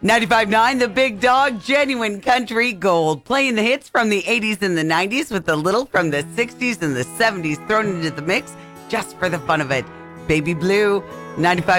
95.9 The Big Dog, genuine country gold. Playing the hits from the 80s and the 90s with a little from the 60s and the 70s thrown into the mix just for the fun of it. Baby Blue, 95.